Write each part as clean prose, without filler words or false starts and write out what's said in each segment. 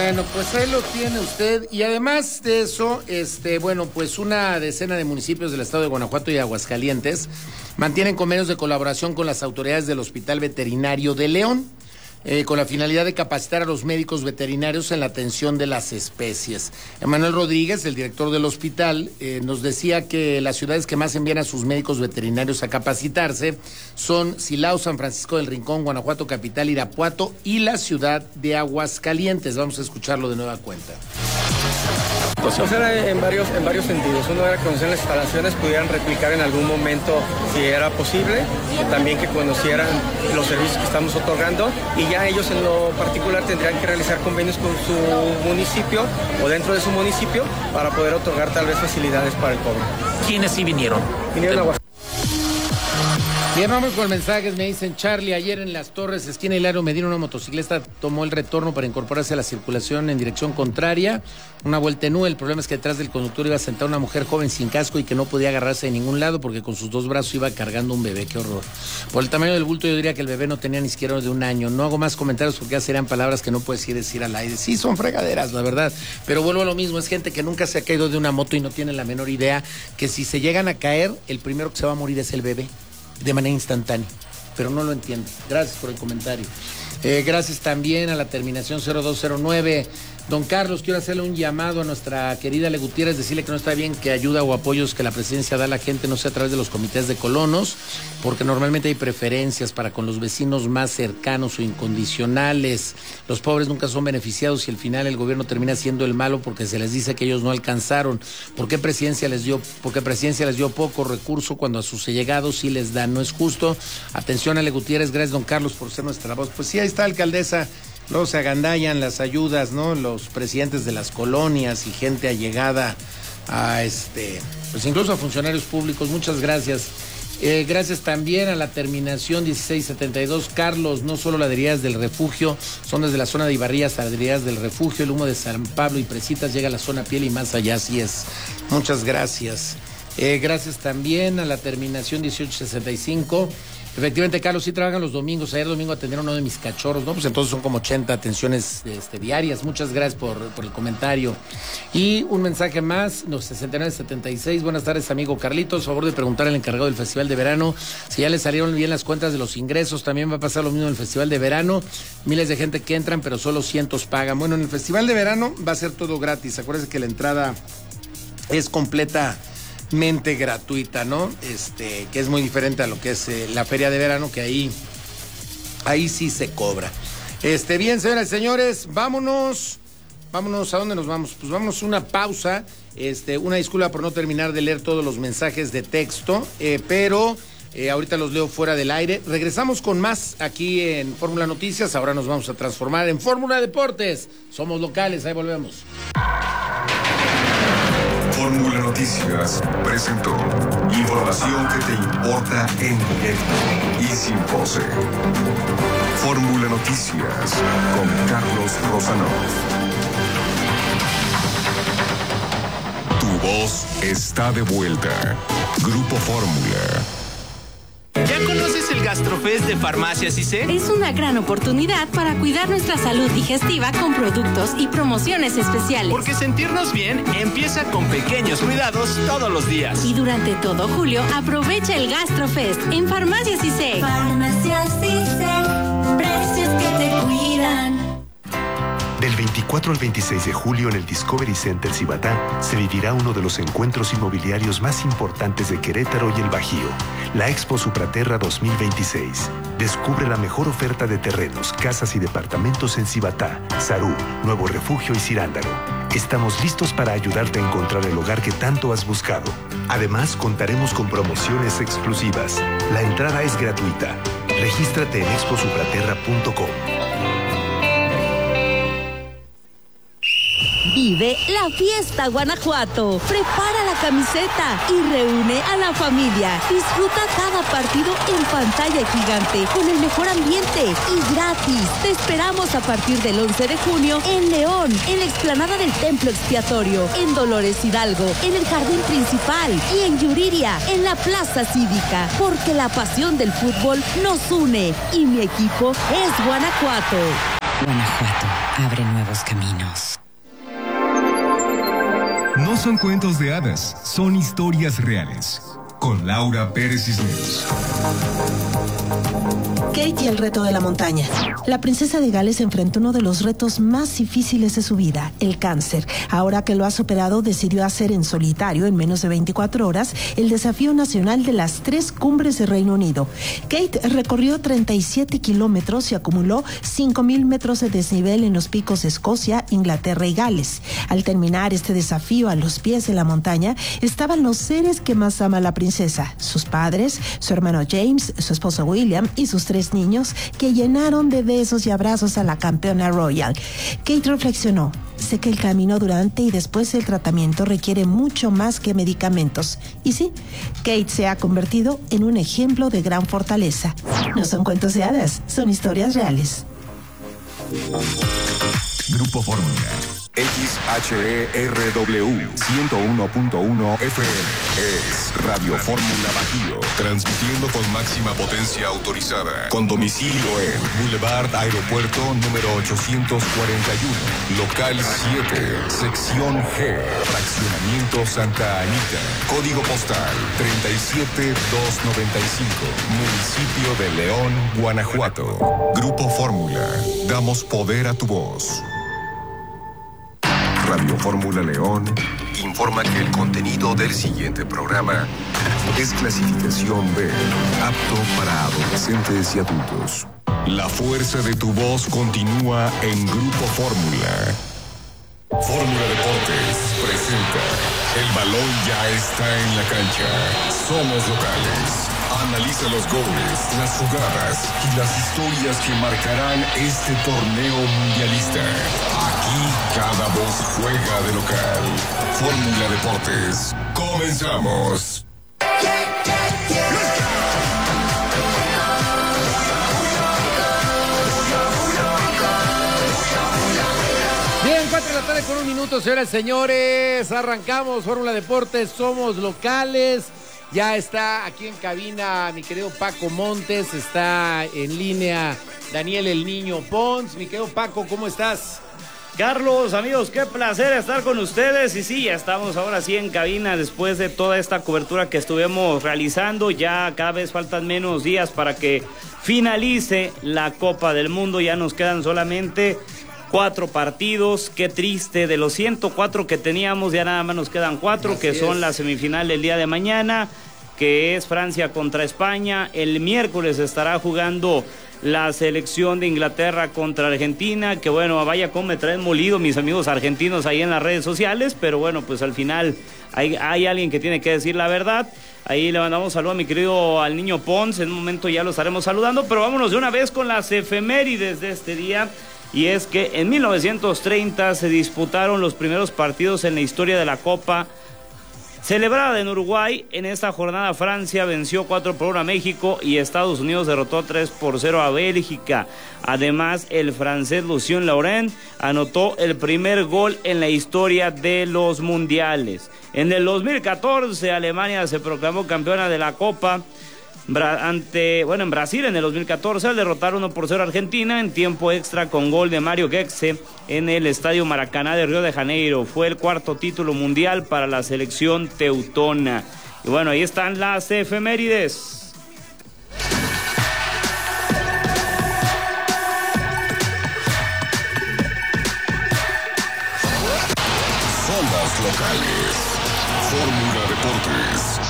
Bueno, pues ahí lo tiene usted. Y además de eso, bueno, pues una decena de municipios del estado de Guanajuato y Aguascalientes mantienen convenios de colaboración con las autoridades del Hospital Veterinario de León, con la finalidad de capacitar a los médicos veterinarios en la atención de las especies. Emanuel Rodríguez, el director del hospital, nos decía que las ciudades que más envían a sus médicos veterinarios a capacitarse son Silao, San Francisco del Rincón, Guanajuato Capital, Irapuato y la ciudad de Aguascalientes. Vamos a escucharlo de nueva cuenta. Pues era en varios sentidos. Uno era conocer las instalaciones, pudieran replicar en algún momento si era posible, también que conocieran los servicios que estamos otorgando, y ya ellos en lo particular tendrían que realizar convenios con su municipio o dentro de su municipio para poder otorgar tal vez facilidades para el cobro. ¿Quiénes sí vinieron? Vinieron a Aguascalientes. Bien, vamos con mensajes. Me dicen: Charlie, ayer en Las Torres, esquina Hilario Medina, una motociclista tomó el retorno para incorporarse a la circulación en dirección contraria, una vuelta en U. El problema es que detrás del conductor iba sentada una mujer joven sin casco y que no podía agarrarse de ningún lado porque con sus dos brazos iba cargando un bebé. ¡Qué horror! Por el tamaño del bulto yo diría que el bebé no tenía ni siquiera de un año. No hago más comentarios porque ya serían palabras que no puedes decir al aire. Sí, son fregaderas, la verdad, pero vuelvo a lo mismo. Es gente que nunca se ha caído de una moto y no tiene la menor idea que si se llegan a caer, el primero que se va a morir es el bebé, de manera instantánea, pero no lo entiendo. Gracias por el comentario. Gracias también a la terminación 0209. Don Carlos, quiero hacerle un llamado a nuestra querida Le Gutiérrez, decirle que no está bien que ayuda o apoyos que la presidencia da a la gente no sea a través de los comités de colonos, porque normalmente hay preferencias para con los vecinos más cercanos o incondicionales. Los pobres nunca son beneficiados y al final el gobierno termina siendo el malo porque se les dice que ellos no alcanzaron. ¿Por qué presidencia les dio poco recurso cuando a sus allegados sí les dan? No es justo. Atención a Le Gutiérrez. Gracias, don Carlos, por ser nuestra voz. Pues sí, ahí está, alcaldesa. Luego se agandallan las ayudas, ¿no? Los presidentes de las colonias y gente allegada a pues incluso a funcionarios públicos. Muchas gracias. Gracias también a la terminación 1672. Carlos, no solo laderías del refugio, son desde la zona de Ibarrías a laderías del refugio. El humo de San Pablo y Presitas llega a la zona Piel y más allá, así es. Muchas gracias. Gracias también a la terminación 1865. Efectivamente, Carlos, sí trabajan los domingos. Ayer domingo atendieron a uno de mis cachorros, ¿no? Pues entonces son como 80 atenciones diarias. Muchas gracias por el comentario. Y un mensaje más, 6976. Buenas tardes, amigo Carlitos. Favor de preguntar al encargado del Festival de Verano si ya le salieron bien las cuentas de los ingresos. También va a pasar lo mismo en el Festival de Verano. Miles de gente que entran, pero solo cientos pagan. Bueno, en el Festival de Verano va a ser todo gratis. Acuérdense que la entrada es completamente gratuita, ¿no? Que es muy diferente a lo que es la feria de verano, que ahí sí se cobra. Bien, señoras y señores, vámonos, ¿a dónde nos vamos? Pues vámonos a una pausa, una disculpa por no terminar de leer todos los mensajes de texto, pero ahorita los leo fuera del aire. Regresamos con más aquí en Fórmula Noticias. Ahora nos vamos a transformar en Fórmula Deportes. Somos locales, ahí volvemos. Fórmula Noticias presentó información que te importa en directo y sin pose. Fórmula Noticias con Carlos Rosanov. Tu voz está de vuelta. Grupo Fórmula. ¿Ya conoces el Gastrofest de Farmacias IC? Es una gran oportunidad para cuidar nuestra salud digestiva con productos y promociones especiales. Porque sentirnos bien empieza con pequeños cuidados todos los días. Y durante todo julio, aprovecha el Gastrofest en Farmacias IC. Farmacias IC, precios que te cuidan. Del 24 al 26 de julio en el Discovery Center Cibatá se vivirá uno de los encuentros inmobiliarios más importantes de Querétaro y el Bajío, la Expo Supraterra 2026. Descubre la mejor oferta de terrenos, casas y departamentos en Cibatá, Sarú, Nuevo Refugio y Cirándaro. Estamos listos para ayudarte a encontrar el hogar que tanto has buscado. Además, contaremos con promociones exclusivas. La entrada es gratuita. Regístrate en exposupraterra.com. Vive la fiesta Guanajuato. Prepara la camiseta y reúne a la familia. Disfruta cada partido en pantalla gigante con el mejor ambiente y gratis. Te esperamos a partir del 11 de junio en León, en la explanada del Templo Expiatorio, en Dolores Hidalgo, en el Jardín Principal y en Yuriria, en la Plaza Cívica. Porque la pasión del fútbol nos une y mi equipo es Guanajuato. Guanajuato abre nuevos caminos. No son cuentos de hadas, son historias reales. Con Laura Pérez Cisneros. Kate y el reto de la montaña. La princesa de Gales enfrentó uno de los retos más difíciles de su vida, el cáncer. Ahora que lo ha superado, decidió hacer en solitario, en menos de 24 horas, el desafío nacional de las 3 cumbres de Reino Unido. Kate recorrió 37 kilómetros y acumuló 5,000 metros de desnivel en los picos de Escocia, Inglaterra y Gales. Al terminar este desafío a los pies de la montaña, estaban los seres que más ama la princesa, sus padres, su hermano James, su esposo William y sus 3 niños, que llenaron de besos y abrazos a la campeona royal. Kate reflexionó: sé que el camino durante y después del tratamiento requiere mucho más que medicamentos. Y sí, Kate se ha convertido en un ejemplo de gran fortaleza. No son cuentos de hadas, son historias reales. Grupo Fórmula. XHERW 101.1 FM es Radio Fórmula Bajío, transmitiendo con máxima potencia autorizada, con domicilio en Boulevard Aeropuerto número 841, local 7, sección G, fraccionamiento Santa Anita, código postal 37295, municipio de León, Guanajuato. Grupo Fórmula, damos poder a tu voz. Radio Fórmula León informa que el contenido del siguiente programa es clasificación B, apto para adolescentes y adultos. La fuerza de tu voz continúa en Grupo Fórmula. Fórmula Deportes presenta: el balón ya está en la cancha. Somos locales. Analiza los goles, las jugadas y las historias que marcarán este torneo mundialista. Aquí cada voz juega de local. Fórmula Deportes. Comenzamos. Bien, 4 de la tarde con 1 minuto, señoras y señores. Arrancamos Fórmula Deportes, somos locales. Ya está aquí en cabina mi querido Paco Montes, está en línea Daniel el Niño Pons. Mi querido Paco, ¿cómo estás? Carlos, amigos, qué placer estar con ustedes. Y sí, ya estamos ahora sí en cabina después de toda esta cobertura que estuvimos realizando. Ya cada vez faltan menos días para que finalice la Copa del Mundo. Ya nos quedan solamente 4 partidos. Qué triste, de los 104 que teníamos ya nada más nos quedan 4, que son la semifinal del día de mañana, que es Francia contra España. El miércoles estará jugando la selección de Inglaterra contra Argentina, que bueno, vaya cómo me traen molido mis amigos argentinos ahí en las redes sociales, pero bueno, pues al final hay alguien que tiene que decir la verdad. Ahí le mandamos un saludo a mi querido al Niño Pons, en un momento ya lo estaremos saludando, pero vámonos de una vez con las efemérides de este día. Y es que en 1930 se disputaron los primeros partidos en la historia de la Copa celebrada en Uruguay. En esta jornada Francia venció 4-1 a México y Estados Unidos derrotó 3-0 a Bélgica. Además, el francés Lucien Laurent anotó el primer gol en la historia de los mundiales. En el 2014 Alemania se proclamó campeona de la Copa en Brasil en el 2014 al derrotar 1-0 a Argentina en tiempo extra con gol de Mario Götze en el Estadio Maracaná de Río de Janeiro. Fue el 4º título mundial para la selección teutona. Y bueno, ahí están las efemérides. Somos locales. Fórmula Deportes.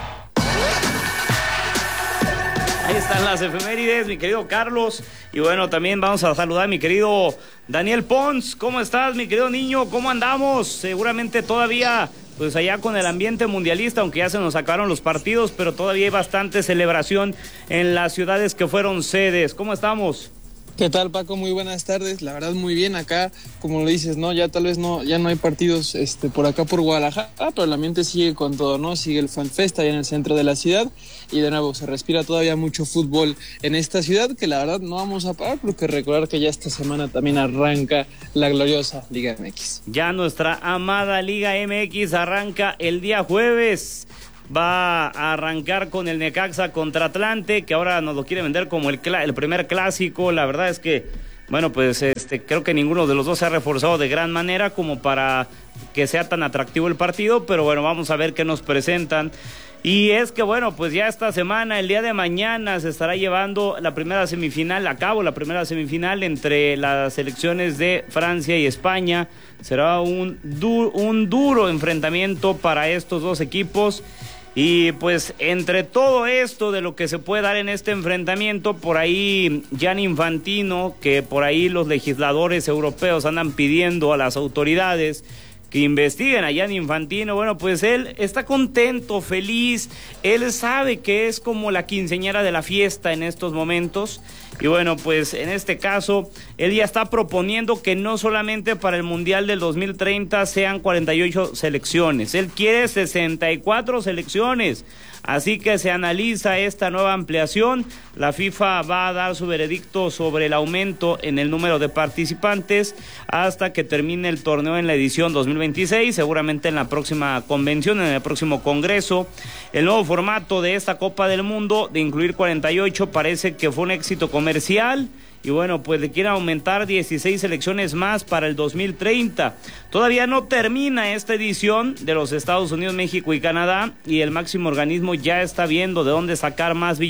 Ahí están las efemérides, mi querido Carlos. Y bueno, también vamos a saludar a mi querido Daniel Pons. ¿Cómo estás, mi querido niño? ¿Cómo andamos? Seguramente todavía, pues allá con el ambiente mundialista, aunque ya se nos acabaron los partidos, pero todavía hay bastante celebración en las ciudades que fueron sedes. ¿Cómo estamos? ¿Qué tal, Paco? Muy buenas tardes. La verdad, muy bien acá, como lo dices, ¿no? Ya tal vez ya no hay partidos por acá por Guadalajara, pero el ambiente sigue con todo, ¿no? Sigue el FanFest ahí en el centro de la ciudad y de nuevo se respira todavía mucho fútbol en esta ciudad, que la verdad no vamos a parar porque recordar que ya esta semana también arranca la gloriosa Liga MX. Ya nuestra amada Liga MX arranca el día jueves. Va a arrancar con el Necaxa contra Atlante, que ahora nos lo quiere vender como el primer clásico. La verdad es que bueno, pues creo que ninguno de los dos se ha reforzado de gran manera como para que sea tan atractivo el partido, pero bueno, vamos a ver qué nos presentan. Y es que bueno, pues ya esta semana, el día de mañana, se estará llevando la primera semifinal entre las selecciones de Francia y España. Será un duro enfrentamiento para estos dos equipos. Y pues entre todo esto de lo que se puede dar en este enfrentamiento, por ahí Gianni Infantino, que por ahí los legisladores europeos andan pidiendo a las autoridades que investiguen a Gianni Infantino, bueno, pues él está contento, feliz, él sabe que es como la quinceañera de la fiesta en estos momentos, y bueno, pues en este caso, él ya está proponiendo que no solamente para el Mundial del 2030 sean 48 selecciones, él quiere 64 selecciones, así que se analiza esta nueva ampliación. La FIFA va a dar su veredicto sobre el aumento en el número de participantes hasta que termine el torneo en la edición 2026, seguramente en la próxima convención, en el próximo congreso. El nuevo formato de esta Copa del Mundo, de incluir 48, parece que fue un éxito comercial. Y bueno, pues le quieren aumentar 16 selecciones más para el 2030. Todavía no termina esta edición de los Estados Unidos, México y Canadá, y el máximo organismo ya está viendo de dónde sacar más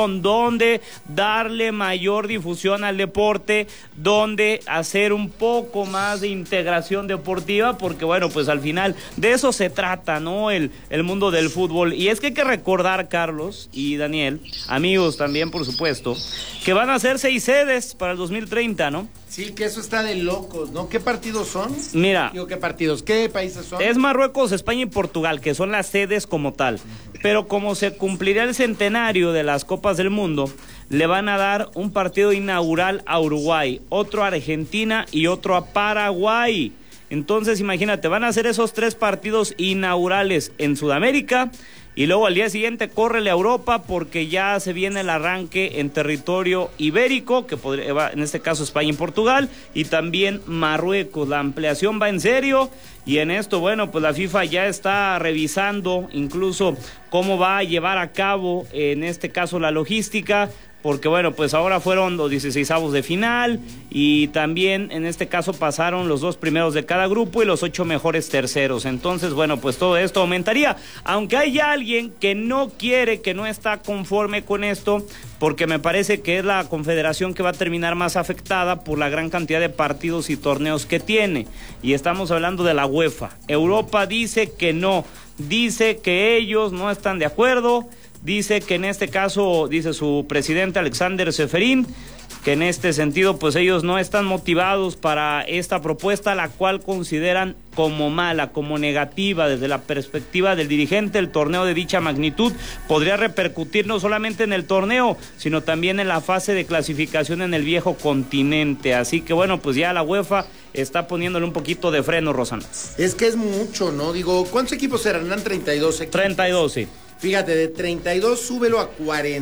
dónde darle mayor difusión al deporte, dónde hacer un poco más de integración deportiva, porque bueno, pues al final de eso se trata, ¿no? El mundo del fútbol. Y es que hay que recordar, Carlos y Daniel, amigos también, por supuesto, que van a ser 6 sedes para el 2030, ¿no? Sí, que eso está de locos, ¿no? ¿Qué partidos son? Mira. Digo, ¿qué partidos? ¿Qué países son? Es Marruecos, España y Portugal, que son las sedes como tal. Pero como se cumplirá el centenario de las Copas del Mundo, le van a dar un partido inaugural a Uruguay, otro a Argentina y otro a Paraguay. Entonces, imagínate, van a hacer esos 3 partidos inaugurales en Sudamérica. Y luego al día siguiente córrele a Europa porque ya se viene el arranque en territorio ibérico, que podría, en este caso España y Portugal, y también Marruecos. La ampliación va en serio y en esto, bueno, pues la FIFA ya está revisando incluso cómo va a llevar a cabo, en este caso, la logística, porque bueno, pues ahora fueron los 16avos de final y también en este caso pasaron los 2 primeros de cada grupo y los 8 mejores terceros. Entonces, bueno, pues todo esto aumentaría, aunque hay alguien que no quiere, que no está conforme con esto, porque me parece que es la confederación que va a terminar más afectada por la gran cantidad de partidos y torneos que tiene, y estamos hablando de la UEFA. Europa dice que no, dice que ellos no están de acuerdo. Dice que en este caso, dice su presidente Alexander Seferin, que en este sentido pues ellos no están motivados para esta propuesta, la cual consideran como mala, como negativa. Desde la perspectiva del dirigente, el torneo de dicha magnitud podría repercutir no solamente en el torneo, sino también en la fase de clasificación en el viejo continente. Así que bueno, pues ya la UEFA está poniéndole un poquito de freno, Rosana. Es que es mucho, ¿no? Digo, ¿cuántos equipos serán? 32 equipos. 32, sí. Fíjate, de 32 súbelo a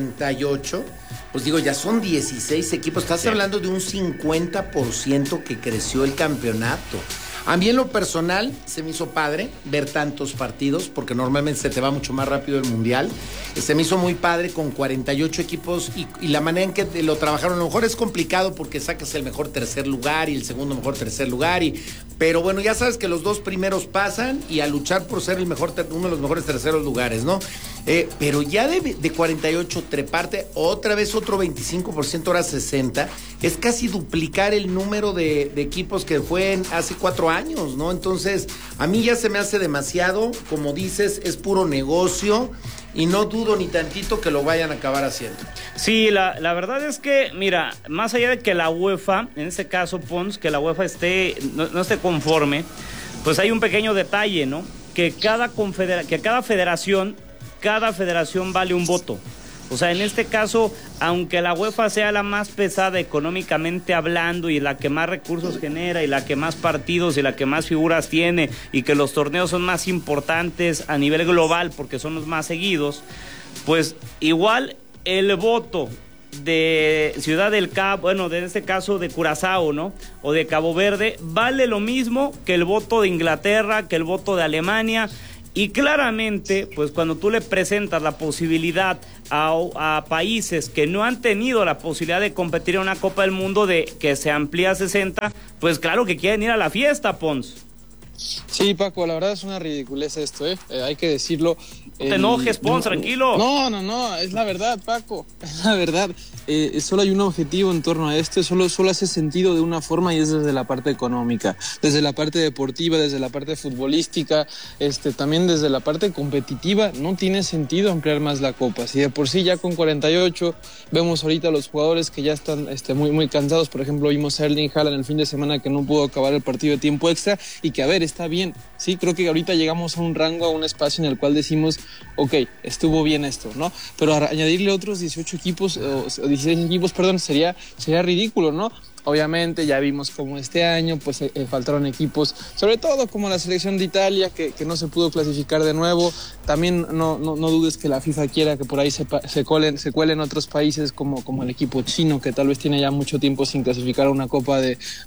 48, pues digo, ya son 16 equipos. Estás hablando de un 50% que creció el campeonato. A mí en lo personal se me hizo padre ver tantos partidos, porque normalmente se te va mucho más rápido el Mundial. Se me hizo muy padre con 48 equipos y la manera en que lo trabajaron. A lo mejor es complicado porque sacas el mejor tercer lugar y el segundo mejor tercer lugar. Pero bueno, ya sabes que los 2 primeros pasan y a luchar por ser uno de los mejores terceros lugares, ¿no? Pero ya de 48 treparte otra vez otro 25%, ahora 60%, es casi duplicar el número de equipos que fue hace 4 años, ¿no? Entonces, a mí ya se me hace demasiado, como dices, es puro negocio y no dudo ni tantito que lo vayan a acabar haciendo. Sí, la verdad es que, mira, más allá de que la UEFA, en este caso, Pons, que la UEFA no esté conforme, pues hay un pequeño detalle, ¿no? Que cada federación vale un voto. O sea, en este caso, aunque la UEFA sea la más pesada económicamente hablando y la que más recursos genera y la que más partidos y la que más figuras tiene y que los torneos son más importantes a nivel global porque son los más seguidos, pues igual el voto de Ciudad del Cabo, bueno, en este caso de Curazao, ¿no? O de Cabo Verde, vale lo mismo que el voto de Inglaterra, que el voto de Alemania. Y claramente, pues cuando tú le presentas la posibilidad a países que no han tenido la posibilidad de competir en una Copa del Mundo de que se amplía a 60, pues claro que quieren ir a la fiesta, Pons. Sí, Paco, la verdad es una ridiculez esto, hay que decirlo. No te enojes, Pons, tranquilo. No, es la verdad, Paco, es la verdad. Solo hay un objetivo en torno a esto, solo hace sentido de una forma y es desde la parte económica, desde la parte deportiva, desde la parte futbolística, también desde la parte competitiva. No tiene sentido ampliar más la Copa. Si de por sí ya con 48 vemos ahorita a los jugadores que ya están muy, muy cansados. Por ejemplo, vimos a Erling Haaland el fin de semana que no pudo acabar el partido de tiempo extra y que, a ver, está bien. Sí, creo que ahorita llegamos a un rango, a un espacio en el cual decimos, ok, estuvo bien esto, ¿no? Pero añadirle otros 18 equipos, o 16 equipos, perdón, sería ridículo, ¿no? Obviamente ya vimos como este año pues faltaron equipos, sobre todo como la selección de Italia que no se pudo clasificar de nuevo. También no dudes que la FIFA quiera que por ahí se cuelen otros países como el equipo chino, que tal vez tiene ya mucho tiempo sin clasificar una copa.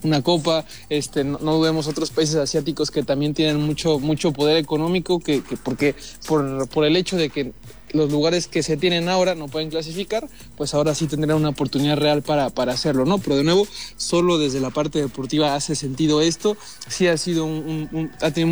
No dudemos otros países asiáticos que también tienen mucho poder económico, porque por el hecho de que los lugares que se tienen ahora no pueden clasificar, pues ahora sí tendrán una oportunidad real para hacerlo, ¿no? Pero de nuevo, solo desde la parte deportiva hace sentido esto. Sí ha sido ha tenido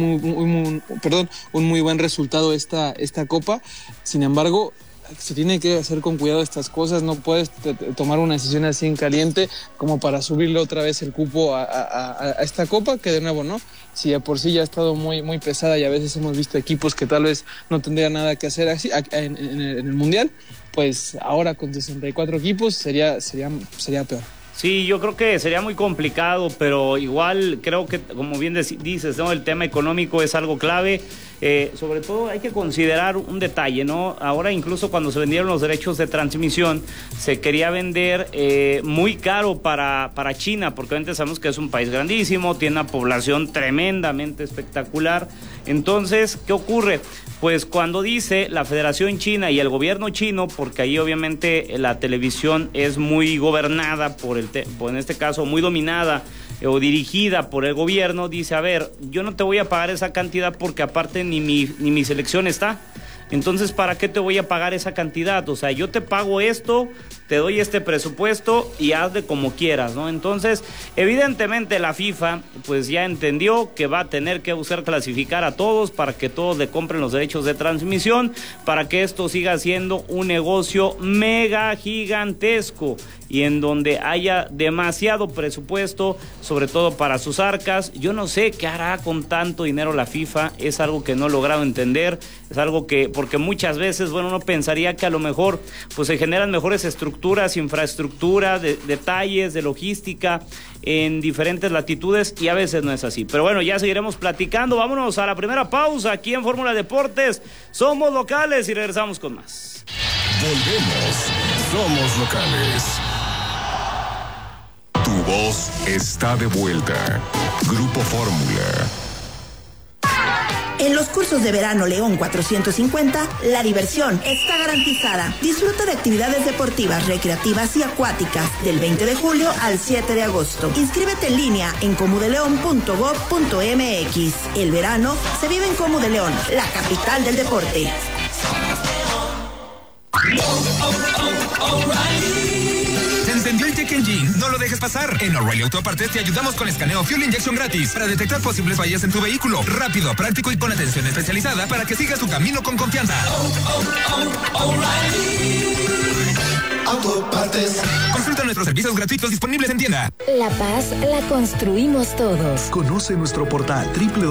un muy buen resultado esta Copa. Sin embargo, se tiene que hacer con cuidado estas cosas. No puedes tomar una decisión así en caliente como para subirle otra vez el cupo a esta Copa, que de nuevo, ¿no? Si de por sí ya ha estado muy, muy pesada y a veces hemos visto equipos que tal vez no tendrían nada que hacer así en el Mundial, pues ahora con 64 equipos sería peor. Sí, yo creo que sería muy complicado, pero igual creo que, como bien dices, ¿no? El tema económico es algo clave. Sobre todo hay que considerar un detalle, ¿no? Ahora incluso cuando se vendieron los derechos de transmisión, se quería vender muy caro para China, porque obviamente sabemos que es un país grandísimo, tiene una población tremendamente espectacular. Entonces, ¿qué ocurre? Pues cuando dice la Federación China y el gobierno chino, porque ahí obviamente la televisión es muy gobernada en este caso muy dominada o dirigida por el gobierno, dice, a ver, yo no te voy a pagar esa cantidad porque aparte ni mi selección está. Entonces, ¿para qué te voy a pagar esa cantidad? O sea, yo te pago esto, te doy este presupuesto y hazle como quieras, ¿no? Entonces, evidentemente la FIFA pues ya entendió que va a tener que buscar clasificar a todos para que todos le compren los derechos de transmisión, para que esto siga siendo un negocio mega gigantesco y en donde haya demasiado presupuesto, sobre todo para sus arcas. Yo no sé qué hará con tanto dinero la FIFA, es algo que no he logrado entender, es algo que, porque muchas veces, bueno, uno pensaría que a lo mejor pues se generan mejores estructuras, infraestructura, detalles de logística en diferentes latitudes y a veces no es así. Pero bueno, ya seguiremos platicando. Vámonos a la primera pausa aquí en Fórmula Deportes. Somos locales y regresamos con más. Volvemos. Somos locales. Tu voz está de vuelta. Grupo Fórmula. En los cursos de verano León 450, la diversión está garantizada. Disfruta de actividades deportivas, recreativas y acuáticas del 20 de julio al 7 de agosto. Inscríbete en línea en comudeleon.gov.mx. El verano se vive en Comu de León, la capital del deporte. ¿Se encendió el check engine? No lo dejes pasar. En O'Reilly Auto Partes te ayudamos con escaneo Fuel Injection gratis para detectar posibles fallas en tu vehículo. Rápido, práctico y con atención especializada para que sigas tu camino con confianza. Auto Partes. Consulta nuestros servicios gratuitos disponibles en tienda. La paz la construimos todos. Conoce nuestro portal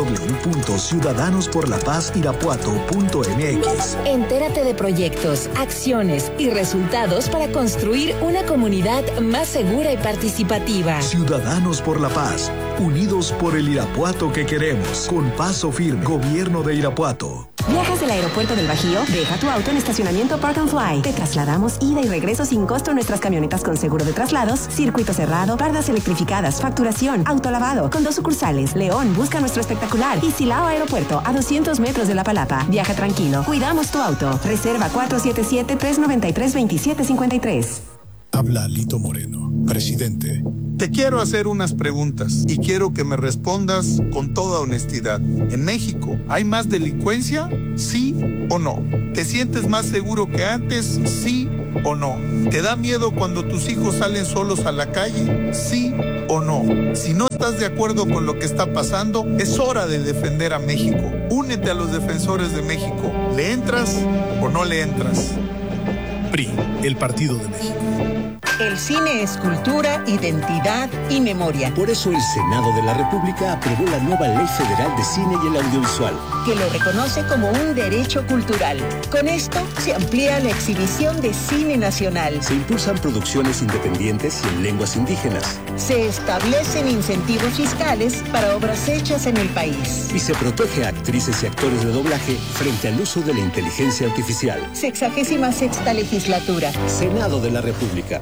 www.ciudadanosporlapazirapuato.mx. Entérate de proyectos, acciones y resultados para construir una comunidad más segura y participativa. Ciudadanos por la Paz, unidos por el Irapuato que queremos. Con paso firme, Gobierno de Irapuato. ¿Viajas del aeropuerto del Bajío? Deja tu auto en estacionamiento Park and Fly. Te trasladamos ida y regreso sin costo en nuestras camionetas con seguro de traslados, circuito cerrado, bardas electrificadas, facturación, autolavado. Con 2 sucursales, León, busca nuestro espectacular. Y Silao Aeropuerto, a 200 metros de La Palapa. Viaja tranquilo, cuidamos tu auto. Reserva 477-393-2753. Habla Lito Moreno, presidente. Te quiero hacer unas preguntas y quiero que me respondas con toda honestidad. ¿En México hay más delincuencia? ¿Sí o no? ¿Te sientes más seguro que antes? ¿Sí o no? ¿Te da miedo cuando tus hijos salen solos a la calle? ¿Sí o no? Si no estás de acuerdo con lo que está pasando, es hora de defender a México. Únete a los defensores de México. ¿Le entras o no le entras? PRI, el Partido de México. El cine es cultura, identidad y memoria. Por eso el Senado de la República aprobó la nueva Ley Federal de Cine y el Audiovisual, que lo reconoce como un derecho cultural. Con esto se amplía la exhibición de cine nacional. Se impulsan producciones independientes y en lenguas indígenas. Se establecen incentivos fiscales para obras hechas en el país. Y se protege a actrices y actores de doblaje frente al uso de la inteligencia artificial. 66ª legislatura. Senado de la República.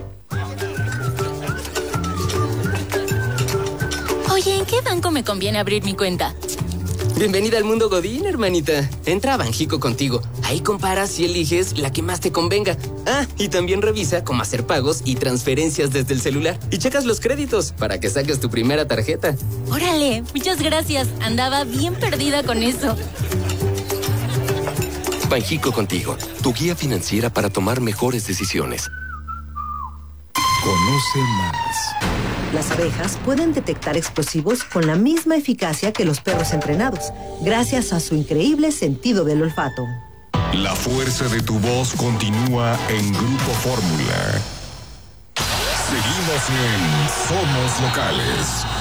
Oye, ¿en qué banco me conviene abrir mi cuenta? Bienvenida al mundo Godín, hermanita. Entra a Banjico Contigo. Ahí comparas y eliges la que más te convenga. Ah, y también revisa cómo hacer pagos y transferencias desde el celular. Y checas los créditos para que saques tu primera tarjeta. Órale, muchas gracias. Andaba bien perdida con eso. Banjico Contigo, tu guía financiera para tomar mejores decisiones. Conoce más. Las abejas pueden detectar explosivos con la misma eficacia que los perros entrenados, gracias a su increíble sentido del olfato. La fuerza de tu voz continúa en Grupo Fórmula. Seguimos en Somos Locales.